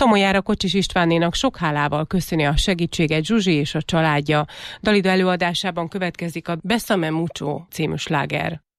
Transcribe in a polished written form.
Szomolyára Kocsis Istvánnénak sok hálával köszöni a segítséget Zsuzsi és a családja. Dalida előadásában következik a Bésame mucho című sláger.